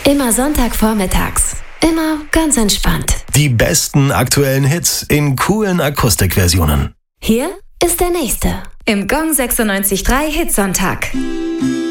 Immer Sonntagvormittags. Immer ganz entspannt. Die besten aktuellen Hits in coolen Akustikversionen. Hier ist der nächste. Im Gong 96.3 Hitsonntag.